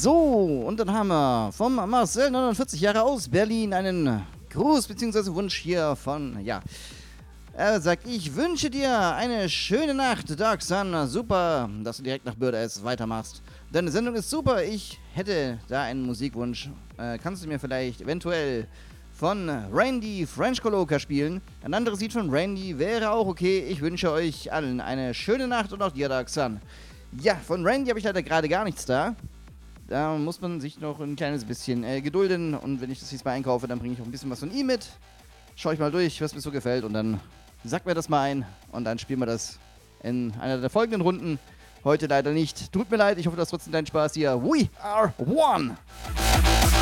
So, und dann haben wir vom Marcel, 49 Jahre aus Berlin, einen Gruß bzw. Wunsch hier von, ja. Er sagt, ich wünsche dir eine schöne Nacht, Dark Sun. Super, dass du direkt nach Bürde S weitermachst. Deine Sendung ist super. Ich hätte da einen Musikwunsch. Kannst du mir vielleicht eventuell von Randy French Coloca spielen? Ein anderes Lied von Randy wäre auch okay. Ich wünsche euch allen eine schöne Nacht und auch dir, Dark Sun. Ja, von Randy habe ich leider gerade gar nichts da. Da muss man sich noch ein kleines bisschen gedulden. Und wenn ich das jetzt mal einkaufe, dann bringe ich auch ein bisschen was von ihm mit. Schau ich mal durch, was mir so gefällt. Und dann sagt mir das mal ein. Und dann spielen wir das in einer der folgenden Runden. Heute leider nicht. Tut mir leid, ich hoffe, das trotzdem deinen Spaß hier. We are one!